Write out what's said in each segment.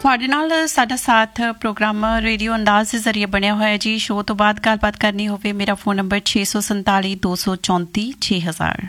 ਤੁਹਾਡੇ ਨਾਲ ਸਾਡਾ ਸਾਥ ਪ੍ਰੋਗਰਾਮ ਰੇਡੀਓ ਅੰਦਾਜ਼ ਦੇ ਜ਼ਰੀਏ ਬਣਿਆ ਹੋਇਆ ਜੀ। ਸ਼ੋਅ ਤੋਂ ਬਾਅਦ ਗੱਲਬਾਤ ਕਰਨੀ ਹੋਵੇ ਮੇਰਾ ਫੋਨ ਨੰਬਰ 647 234 6000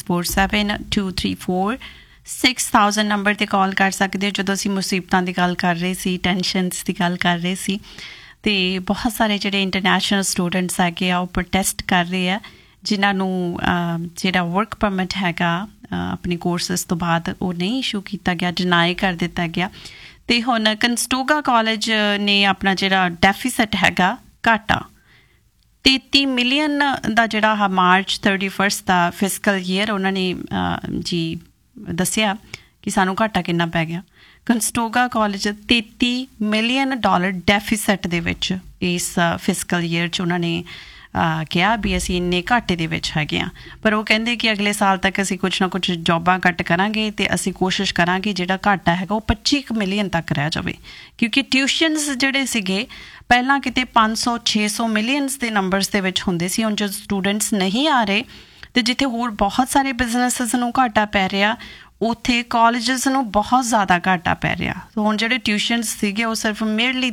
647 234 6000 ਨੰਬਰ 'ਤੇ ਕਾਲ ਕਰ ਸਕਦੇ ਹੋ। ਜਦੋਂ ਅਸੀਂ ਮੁਸੀਬਤਾਂ ਦੀ ਗੱਲ ਕਰ ਰਹੇ ਸੀ, ਟੈਨਸ਼ਨਸ ਦੀ ਗੱਲ ਕਰ ਰਹੇ ਸੀ, ਅਤੇ ਬਹੁਤ ਸਾਰੇ ਜਿਹੜੇ ਇੰਟਰਨੈਸ਼ਨਲ ਸਟੂਡੈਂਟਸ ਹੈਗੇ ਆ ਉਹ ਪ੍ਰੋਟੈਸਟ ਕਰ ਰਹੇ ਆ, ਜਿਨ੍ਹਾਂ ਨੂੰ ਜਿਹੜਾ ਵਰਕ ਪਰਮਿਟ ਹੈਗਾ ਆਪਣੇ ਕੋਰਸਿਸ ਤੋਂ ਬਾਅਦ ਉਹ ਨਹੀਂ ਇਸ਼ੂ ਕੀਤਾ ਗਿਆ, ਡਿਨਾਈ ਕਰ ਦਿੱਤਾ ਗਿਆ। ਅਤੇ ਹੁਣ ਕਨਸਟੋਗਾ ਕਾਲਜ ਨੇ ਆਪਣਾ ਜਿਹੜਾ ਡੈਫੀਸਿਟ ਹੈਗਾ ਘਾਟਾ 33 ਮਿਲੀਅਨ ਦਾ ਜਿਹੜਾ ਮਾਰਚ 31 ਦਾ ਫਿਸਕਲ ਈਅਰ ਉਹਨਾਂ ਨੇ ਜੀ ਦੱਸਿਆ ਕਿ ਸਾਨੂੰ ਘਾਟਾ ਕਿੰਨਾ ਪੈ ਗਿਆ। ਕਨਸਟੋਗਾ ਕਾਲਜ $33 ਮਿਲੀਅਨ ਡੈਫੀਸਿਟ ਦੇ ਵਿੱਚ ਇਸ ਫਿਸਕਲ ਈਅਰ 'ਚ ਉਹਨਾਂ ਨੇ ਕਿਹਾ ਵੀ ਅਸੀਂ ਇੰਨੇ ਘਾਟੇ ਦੇ ਵਿੱਚ ਹੈਗੇ ਹਾਂ। ਪਰ ਉਹ ਕਹਿੰਦੇ ਕਿ ਅਗਲੇ ਸਾਲ ਤੱਕ ਅਸੀਂ ਕੁਛ ਨਾ ਕੁਛ ਜੋਬਾਂ ਕੱਟ ਕਰਾਂਗੇ ਅਤੇ ਅਸੀਂ ਕੋਸ਼ਿਸ਼ ਕਰਾਂਗੇ ਜਿਹੜਾ ਘਾਟਾ ਹੈਗਾ ਉਹ 25 ਮਿਲੀਅਨ ਤੱਕ ਰਹਿ ਜਾਵੇ, ਕਿਉਂਕਿ ਟਿਊਸ਼ਨਸ ਜਿਹੜੇ ਸੀਗੇ ਪਹਿਲਾਂ ਕਿਤੇ 500-600 ਮਿਲੀਅਨਸ ਦੇ ਨੰਬਰਸ ਦੇ ਵਿੱਚ ਹੁੰਦੇ ਸੀ। ਹੁਣ ਜਦੋਂ ਸਟੂਡੈਂਟਸ ਨਹੀਂ ਆ ਰਹੇ ਅਤੇ ਜਿੱਥੇ ਹੋਰ ਬਹੁਤ ਸਾਰੇ ਬਿਜ਼ਨਸਿਸ ਨੂੰ ਘਾਟਾ ਪੈ ਰਿਹਾ, ਉੱਥੇ ਕਾਲਜਸ ਨੂੰ ਬਹੁਤ ਜ਼ਿਆਦਾ ਘਾਟਾ ਪੈ ਰਿਹਾ। ਹੁਣ ਜਿਹੜੇ ਟਿਊਸ਼ਨਸ ਸੀਗੇ ਉਹ ਸਿਰਫ ਮੇਰਲੀ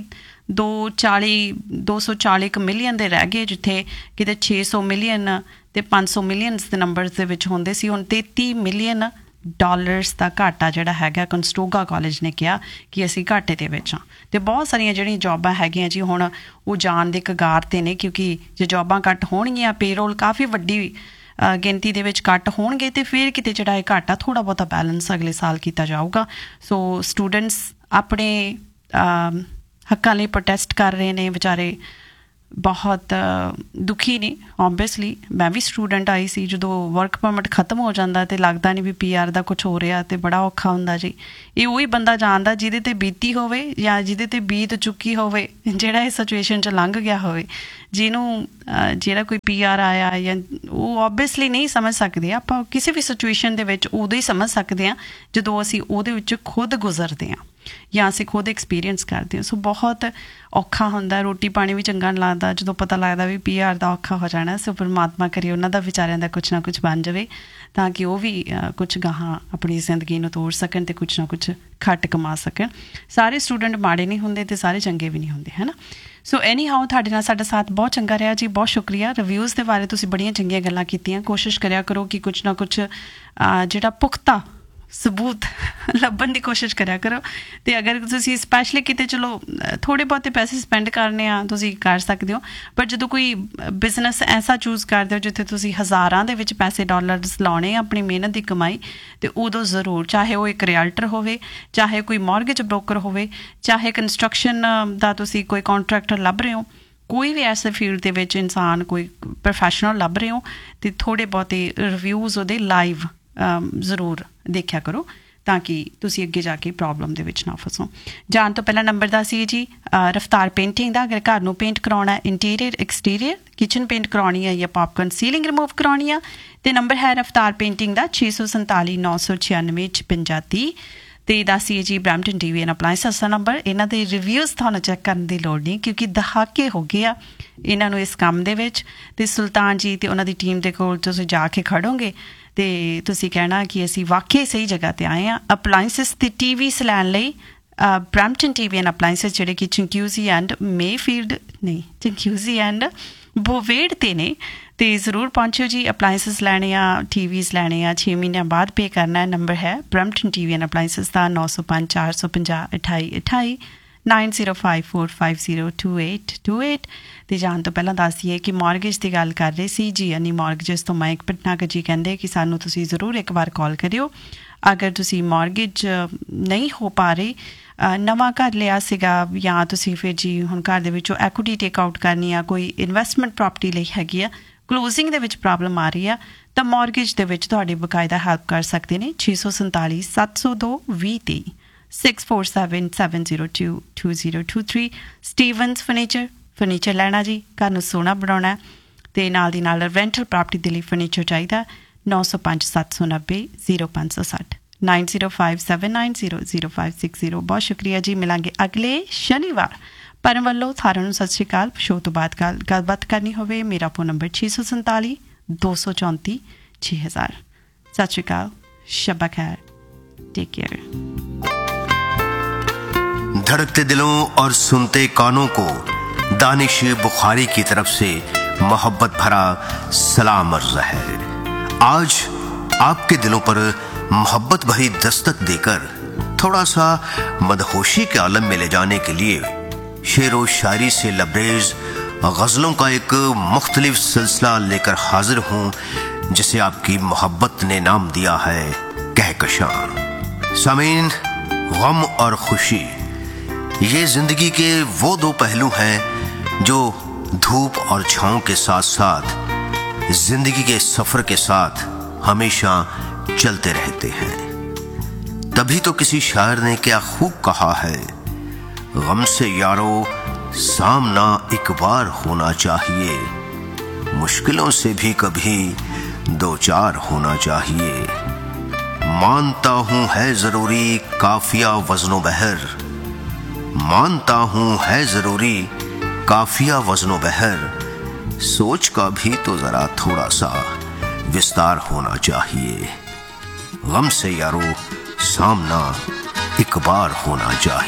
240 ਮਿਲੀਅਨ ਦੇ ਰਹਿ ਗਏ, ਜਿੱਥੇ ਕਿਤੇ 600 ਮਿਲੀਅਨ ਅਤੇ 500 ਮਿਲੀਅਨਸ ਦੇ ਨੰਬਰਸ ਦੇ ਵਿੱਚ ਹੁੰਦੇ ਸੀ। ਹੁਣ $33 ਮਿਲੀਅਨ ਦਾ ਘਾਟਾ ਜਿਹੜਾ ਹੈਗਾ ਕਨਸਟੋਗਾ ਕਾਲਜ ਨੇ ਕਿਹਾ ਕਿ ਅਸੀਂ ਘਾਟੇ ਦੇ ਵਿੱਚ ਹਾਂ। ਅਤੇ ਬਹੁਤ ਸਾਰੀਆਂ ਜਿਹੜੀਆਂ ਜੋਬਾਂ ਹੈਗੀਆਂ ਜੀ ਹੁਣ ਉਹ ਜਾਣ ਦੇ ਕਗਾਰ 'ਤੇ ਨੇ, ਕਿਉਂਕਿ ਜੇ ਜੋਬਾਂ ਘੱਟ ਹੋਣਗੀਆਂ, ਪੇਰੋਲ ਕਾਫੀ ਵੱਡੀ ਗਿਣਤੀ ਦੇ ਵਿੱਚ ਘੱਟ ਹੋਣਗੇ, ਅਤੇ ਫਿਰ ਕਿਤੇ ਜਿਹੜਾ ਇਹ ਘਾਟਾ ਥੋੜ੍ਹਾ ਬਹੁਤਾ ਬੈਲੈਂਸ ਅਗਲੇ ਸਾਲ ਕੀਤਾ ਜਾਊਗਾ। ਸੋ ਸਟੂਡੈਂਟਸ ਆਪਣੇ ਹੱਕਾਂ ਲਈ ਪ੍ਰੋਟੈਸਟ ਕਰ ਰਹੇ ਨੇ, ਵਿਚਾਰੇ ਬਹੁਤ ਦੁਖੀ ਨੇ। ਓਬਵੀਅਸਲੀ ਮੈਂ ਵੀ ਸਟੂਡੈਂਟ ਆਈ ਸੀ, ਜਦੋਂ ਵਰਕ ਪਰਮਿਟ ਖਤਮ ਹੋ ਜਾਂਦਾ ਅਤੇ ਲੱਗਦਾ ਨਹੀਂ ਵੀ PR ਦਾ ਕੁਛ ਹੋ ਰਿਹਾ, ਅਤੇ ਬੜਾ ਔਖਾ ਹੁੰਦਾ ਜੀ। ਇਹ ਉਹੀ ਬੰਦਾ ਜਾਣਦਾ ਜਿਹਦੇ 'ਤੇ ਬੀਤੀ ਹੋਵੇ ਜਾਂ ਜਿਹਦੇ 'ਤੇ ਬੀਤ ਚੁੱਕੀ ਹੋਵੇ, ਜਿਹੜਾ ਇਸ ਸਿਚੁਏਸ਼ਨ 'ਚ ਲੰਘ ਗਿਆ ਹੋਵੇ। ਜਿਹਨੂੰ ਜਿਹੜਾ ਕੋਈ PR ਆਇਆ ਜਾਂ ਉਹ ਓਬਵੀਅਸਲੀ ਨਹੀਂ ਸਮਝ ਸਕਦੇ। ਆਪਾਂ ਕਿਸੇ ਵੀ ਸਿਚੁਏਸ਼ਨ ਦੇ ਵਿੱਚ ਉਦੋਂ ਹੀ ਸਮਝ ਸਕਦੇ ਹਾਂ ਜਦੋਂ ਅਸੀਂ ਉਹਦੇ ਵਿੱਚ ਖੁਦ ਗੁਜ਼ਰਦੇ ਹਾਂ ਜਾਂ ਅਸੀਂ ਖੁਦ ਐਕਸਪੀਰੀਅੰਸ ਕਰਦੇ ਹਾਂ। ਸੋ ਬਹੁਤ ਔਖਾ ਹੁੰਦਾ, ਰੋਟੀ ਪਾਣੀ ਵੀ ਚੰਗਾ ਨਹੀਂ ਲੱਗਦਾ ਜਦੋਂ ਪਤਾ ਲੱਗਦਾ ਵੀ PR ਦਾ ਔਖਾ ਹੋ ਜਾਣਾ। ਸੋ ਪਰਮਾਤਮਾ ਕਰੇ ਉਹਨਾਂ ਦਾ ਵਿਚਾਰਿਆਂ ਦਾ ਕੁਛ ਨਾ ਕੁਛ ਬਣ ਜਾਵੇ, ਤਾਂ ਕਿ ਉਹ ਵੀ ਕੁਛ ਗਾਹਾਂ ਆਪਣੀ ਜ਼ਿੰਦਗੀ ਨੂੰ ਤੋੜ ਸਕਣ ਅਤੇ ਕੁਛ ਨਾ ਕੁਛ ਖੱਟ ਕਮਾ ਸਕਣ। ਸਾਰੇ ਸਟੂਡੈਂਟ ਮਾੜੇ ਨਹੀਂ ਹੁੰਦੇ ਅਤੇ ਸਾਰੇ ਚੰਗੇ ਵੀ ਨਹੀਂ ਹੁੰਦੇ, ਹੈ ਨਾ। ਸੋ ਐਨੀ ਹਾਓ ਤੁਹਾਡੇ ਨਾਲ ਸਾਡਾ ਸਾਥ ਬਹੁਤ ਚੰਗਾ ਰਿਹਾ ਜੀ, ਬਹੁਤ ਸ਼ੁਕਰੀਆ। ਰਿਵਿਊਜ਼ ਦੇ ਬਾਰੇ ਤੁਸੀਂ ਬੜੀਆਂ ਚੰਗੀਆਂ ਗੱਲਾਂ ਕੀਤੀਆਂ। ਕੋਸ਼ਿਸ਼ ਕਰਿਆ ਕਰੋ ਕਿ ਕੁਛ ਨਾ ਕੁਛ ਜਿਹੜਾ ਪੁਖਤਾ ਸਬੂਤ ਲੱਭਣ ਦੀ ਕੋਸ਼ਿਸ਼ ਕਰਿਆ ਕਰੋ। ਅਤੇ ਅਗਰ ਤੁਸੀਂ ਸਪੈਸ਼ਲੀ ਕਿਤੇ ਚਲੋ ਥੋੜ੍ਹੇ ਬਹੁਤੇ ਪੈਸੇ ਸਪੈਂਡ ਕਰਨੇ ਆ, ਤੁਸੀਂ ਕਰ ਸਕਦੇ ਹੋ। ਪਰ ਜਦੋਂ ਕੋਈ ਬਿਜ਼ਨਸ ਐਸਾ ਚੂਜ਼ ਕਰਦੇ ਹੋ ਜਿੱਥੇ ਤੁਸੀਂ ਹਜ਼ਾਰਾਂ ਦੇ ਵਿੱਚ ਪੈਸੇ ਡਾਲਰਸ ਲਾਉਣੇ ਆਪਣੀ ਮਿਹਨਤ ਦੀ ਕਮਾਈ, ਅਤੇ ਉਦੋਂ ਜ਼ਰੂਰ, ਚਾਹੇ ਉਹ ਇੱਕ ਰੀਅਲਟਰ ਹੋਵੇ, ਚਾਹੇ ਕੋਈ ਮੌਰਗੇਜ ਬ੍ਰੋਕਰ ਹੋਵੇ, ਚਾਹੇ ਕੰਸਟਰਕਸ਼ਨ ਦਾ ਤੁਸੀਂ ਕੋਈ ਕਾਂਟਰੈਕਟਰ ਲੱਭ ਰਹੇ ਹੋ, ਕੋਈ ਵੀ ਐਸੇ ਫੀਲਡ ਦੇ ਵਿੱਚ ਇਨਸਾਨ ਕੋਈ ਪ੍ਰੋਫੈਸ਼ਨਲ ਲੱਭ ਰਹੇ ਹੋ, ਅਤੇ ਥੋੜ੍ਹੇ ਬਹੁਤੇ ਰਿਵਿਊਜ਼ ਉਹਦੇ ਲਾਈਵ ਜ਼ਰੂਰ ਦੇਖਿਆ ਕਰੋ, ਤਾਂ ਕਿ ਤੁਸੀਂ ਅੱਗੇ ਜਾ ਕੇ ਪ੍ਰੋਬਲਮ ਦੇ ਵਿੱਚ ਨਾ ਫਸੋ। ਜਾਣ ਤੋਂ ਪਹਿਲਾਂ ਨੰਬਰ ਦਾ ਸੀ ਜੀ ਰਫਤਾਰ ਪੇਂਟਿੰਗ ਦਾ। ਅਗਰ ਘਰ ਨੂੰ ਪੇਂਟ ਕਰਾਉਣਾ, ਇੰਟੀਰੀਅਰ ਐਕਸਟੀਰੀਅਰ, ਕਿਚਨ ਪੇਂਟ ਕਰਾਉਣੀ ਹੈ ਜਾਂ ਪਾਪਕਰਨ ਸੀਲਿੰਗ ਰਿਮੂਵ ਕਰਾਉਣੀ ਆ, ਅਤੇ ਨੰਬਰ ਹੈ ਰਫਤਾਰ ਪੇਂਟਿੰਗ ਦਾ 647 996 5630। ਅਤੇ ਦੱਸੀਏ ਜੀ Brampton TV and ਅਪਲਾਇੰਸਸ the number. ਇਹਨਾਂ ਦੇ ਰਿਵਿਊਜ਼ ਤੁਹਾਨੂੰ ਚੈੱਕ ਕਰਨ ਦੀ ਲੋੜ ਨਹੀਂ, ਕਿਉਂਕਿ ਦਹਾਕੇ ਹੋ ਗਏ ਆ ਇਹਨਾਂ ਨੂੰ ਇਸ ਕੰਮ ਦੇ ਵਿੱਚ। ਅਤੇ ਸੁਲਤਾਨ ਜੀ ਅਤੇ ਉਹਨਾਂ ਦੀ ਟੀਮ ਦੇ ਕੋਲ ਤੁਸੀਂ ਜਾ ਕੇ ਖੜੋਗੇ ਅਤੇ ਤੁਸੀਂ ਕਹਿਣਾ ਕਿ ਅਸੀਂ ਵਾਕਈ ਸਹੀ ਜਗ੍ਹਾ 'ਤੇ ਆਏ ਹਾਂ। ਅਪਲਾਇੰਸਸ ਅਤੇ TVs ਲੈਣ ਲਈ ਬਰੈਂਪਟਨ TV ਐਂਡ ਅਪਲਾਇੰਸਸ ਜਿਹੜੇ ਕਿ ਚੰਕਿਊਜ਼ੀ ਐਂਡ ਮੇਫੀਲਡ ਨਹੀਂ, ਚੰਕਿਊਜ਼ੀ ਐਂਡ ਬੋਵੇਡ 'ਤੇ ਨੇ, ਅਤੇ ਜ਼ਰੂਰ ਪਹੁੰਚੋ ਜੀ। ਅਪਲਾਇੰਸਸ ਲੈਣੇ ਆ, TVs ਲੈਣੇ ਆ, 6 ਮਹੀਨਿਆਂ ਬਾਅਦ ਪੇ ਕਰਨਾ। ਨੰਬਰ ਹੈ ਬਰੈਂਪਟਨ TV ਐਂਡ ਅਪਲਾਇੰਸਸ ਦਾ 905 450 2828 9054502828। ਅਤੇ ਜਾਣ ਤੋਂ ਪਹਿਲਾਂ ਦੱਸ ਦਈਏ ਕਿ ਮੌਰਗੇਜ ਦੀ ਗੱਲ ਕਰ ਰਹੇ ਸੀ ਜੀ, ਯਾਨੀ ਮੌਰਗੇਜ ਤੋਂ ਮਾਈਕ ਭਟਨਾਗਰ ਜੀ ਕਹਿੰਦੇ ਕਿ ਸਾਨੂੰ ਤੁਸੀਂ ਜ਼ਰੂਰ ਇੱਕ ਵਾਰ ਕਾਲ ਕਰਿਓ ਅਗਰ ਤੁਸੀਂ ਮੌਰਗੇਜ ਨਹੀਂ ਹੋ ਪਾ ਰਹੀ, ਨਵਾਂ ਘਰ ਲਿਆ ਸੀਗਾ, ਜਾਂ ਤੁਸੀਂ ਫਿਰ ਜੀ ਹੁਣ ਘਰ ਦੇ ਵਿੱਚੋਂ ਐਕੁਇਟੀ ਟੇਕ ਆਊਟ ਕਰਨੀ ਆ, ਕੋਈ ਇਨਵੈਸਟਮੈਂਟ ਪ੍ਰੋਪਰਟੀ ਲਈ ਹੈਗੀ ਆ, ਕਲੋਜ਼ਿੰਗ ਦੇ ਵਿੱਚ ਪ੍ਰੋਬਲਮ ਆ ਰਹੀ ਆ, ਤਾਂ ਮੌਰਗੇਜ ਦੇ ਵਿੱਚ ਤੁਹਾਡੀ ਬਕਾਇਦਾ ਹੈਲਪ ਕਰ ਸਕਦੇ ਨੇ। 647 702 2023 647 702 2023। ਸਟੀਵਨਸ ਫਰਨੀਚਰ ਲੈਣਾ ਜੀ, ਘਰ ਨੂੰ ਸੋਹਣਾ ਬਣਾਉਣਾ, ਅਤੇ ਨਾਲ ਦੀ ਨਾਲ ਰੈਂਟਲ ਪ੍ਰਾਪਰਟੀ ਦੇ ਲਈ ਫਰਨੀਚਰ ਚਾਹੀਦਾ। 905 790 0560 9057900560। ਬਹੁਤ ਸ਼ੁਕਰੀਆ ਜੀ। ਮਿਲਾਂਗੇ ਅਗਲੇ ਸ਼ਨੀਵਾਰ। ਪਰਮ ਵੱਲੋਂ ਸਾਰਿਆਂ ਨੂੰ ਸਤਿ ਸ਼੍ਰੀ ਅਕਾਲ। ਸ਼ੋਅ ਤੋਂ ਬਾਅਦ ਗੱਲਬਾਤ ਕਰਨੀ ਹੋਵੇ ਮੇਰਾ ਫੋਨ ਨੰਬਰ 647 234 6000। ਸਤਿ ਸ਼੍ਰੀ ਅਕਾਲ, ਸ਼ਬਾ ਖੈਰ, ਟੇਕ ਕੇਅਰ। دھڑکتے دلوں اور سنتے کانوں کو دانش بخاری کی طرف سے محبت بھرا سلام عرض ہے۔ آج آپ کے دلوں پر محبت بھری دستک دے کر تھوڑا سا مدہوشی کے عالم میں لے جانے کے لیے شعر و شاعری سے لبریز غزلوں کا ایک مختلف سلسلہ لے کر حاضر ہوں، جسے آپ کی محبت نے نام دیا ہے کہکشاں۔ سامعین، غم اور خوشی یہ زندگی کے وہ دو پہلو ہیں جو دھوپ اور چھاؤں کے ساتھ ساتھ زندگی کے سفر کے ساتھ ہمیشہ چلتے رہتے ہیں۔ تبھی تو کسی شاعر نے کیا خوب کہا ہے، غم سے یارو سامنا ایک بار ہونا چاہیے، مشکلوں سے بھی کبھی دو چار ہونا چاہیے۔ مانتا ہوں ہے ضروری قافیہ وزن و بحر، مانتا ہوں ہے ضروری قافیہ وزن و بحر، سوچ کا بھی تو ذرا تھوڑا سا وستار ہونا چاہیے۔ غم سے یارو سامنا ایک بار ہونا چاہیے۔